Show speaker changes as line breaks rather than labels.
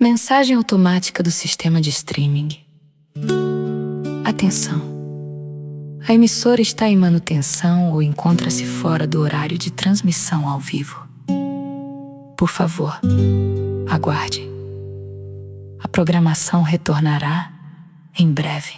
Mensagem automática do sistema de streaming. Atenção! A emissora está em manutenção ou encontra-se fora do horário de transmissão ao vivo. Por favor, aguarde. A programação retornará em breve.